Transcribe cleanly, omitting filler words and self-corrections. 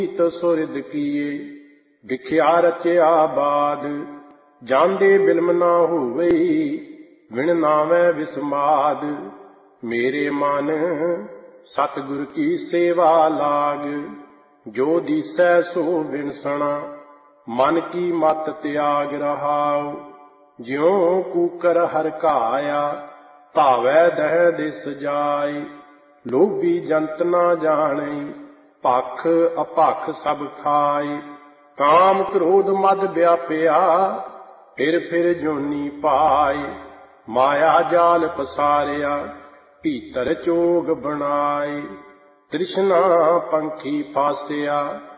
ਸੁਰਿਦ ਕੀਏ ਵਿਖਿਆ ਰਚਿਆ ਬਾਦ। ਜਾਂਦੇ ਬਿਲਮ ਨਾ ਹੋਵਈ ਵਿਣ ਨਾਵੈ ਵਿਸਮਾਦ। ਮੇਰੇ ਮਨ ਸਤਿਗੁਰ ਕੀ ਸੇਵਾ ਲਾਗ। ਜੋ ਦੀਸੈ ਸੋ ਵਿਣਸਣਾ ਮਨ ਕੀ ਮਤ ਤਿਆਗ ਰਹਾਉ। ਜਿਉ ਕੂਕਰ ਹਰਕਾਇਆ ਧਾਵੈ ਦਹਿ ਦਿਸ ਜਾਇ। ਲੋਭੀ ਜੰਤ ਨਾ ਜਾਣੈ ਭਖ ਅਭਖ ਸਭ ਖਾਇ। ਕਾਮ ਕ੍ਰੋਧ ਮਦ ਵਿਆਪਿਆ ਫਿਰ ਫਿਰ ਜੋਨੀ ਪਾਇ। ਮਾਇਆ ਜਾਲ ਪਸਾਰਿਆ ਭੀਤਰ ਚੋਗ ਬਣਾਇ। ਤ੍ਰਿਸ਼ਨਾ ਪੰਖੀ ਫਾਸਿਆ